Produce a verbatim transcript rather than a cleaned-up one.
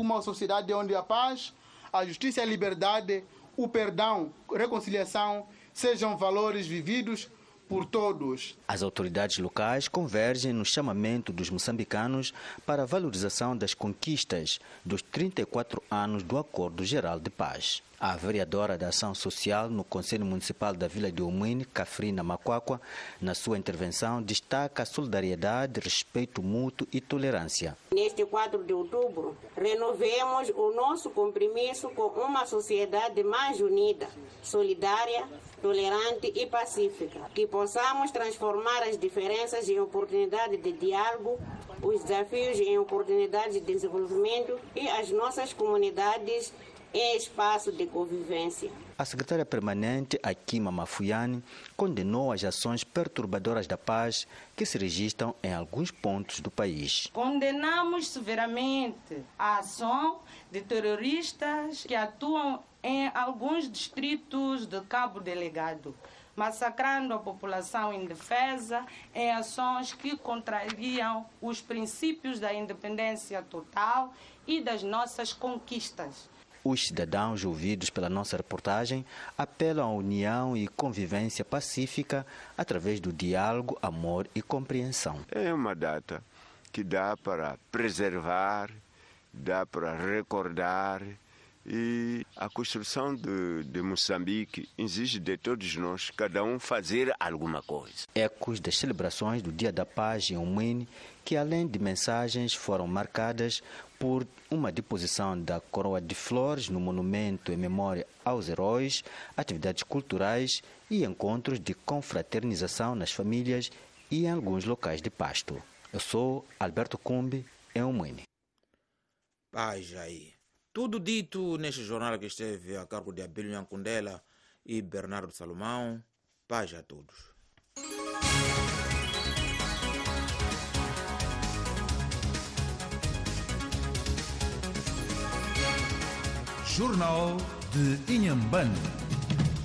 uma sociedade onde a paz, a justiça e a liberdade, o perdão, a reconciliação sejam valores vividos por todos. As autoridades locais convergem no chamamento dos moçambicanos para a valorização das conquistas dos trinta e quatro anos do Acordo Geral de Paz. A vereadora da Ação Social no Conselho Municipal da Vila de Umuine, Cafrina Macuacua, na sua intervenção, destaca a solidariedade, respeito mútuo e tolerância. Neste quatro de outubro, renovemos o nosso compromisso com uma sociedade mais unida, solidária, tolerante e pacífica, que possamos transformar as diferenças em oportunidade de diálogo, os desafios em oportunidades de desenvolvimento e as nossas comunidades em espaço de convivência. A secretária permanente, Akima Mafuyani, condenou as ações perturbadoras da paz que se registram em alguns pontos do país. Condenamos severamente a ação de terroristas que atuam em alguns distritos de Cabo Delegado, massacrando a população indefesa em ações que contrariam os princípios da independência total e das nossas conquistas. Os cidadãos ouvidos pela nossa reportagem apelam à união e convivência pacífica através do diálogo, amor e compreensão. É uma data que dá para preservar, dá para recordar, e a construção de, de Moçambique exige de todos nós, cada um fazer alguma coisa. Ecos das celebrações do Dia da Paz em Umuine, que além de mensagens foram marcadas por uma deposição da coroa de flores no monumento em memória aos heróis, atividades culturais e encontros de confraternização nas famílias e em alguns locais de pasto. Eu sou Alberto Cumbi, em Umuine. Paz aí. Tudo dito neste jornal que esteve a cargo de Abílio Nhankundela e Bernardo Salomão. Paz a todos. Jornal de Inhambane.